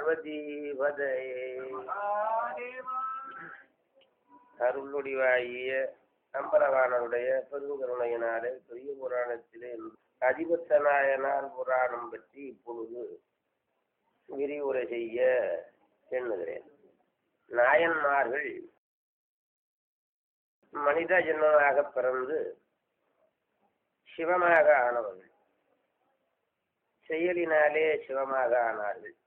பார்வதிபதே. அருளுடிவாகிய அம்பலவாணருடைய பெருங்கருணையினாலே பெரிய புராணத்திலே அதிபத்த நாயனார் புராணம் பற்றி இப்பொழுது விரிவுரை செய்ய எண்ணுகிறேன். நாயன்மார்கள் மனித ஜென்மமாக பிறந்து சிவமாக ஆனவர்கள், செயலினாலே சிவமாக ஆனார்கள்.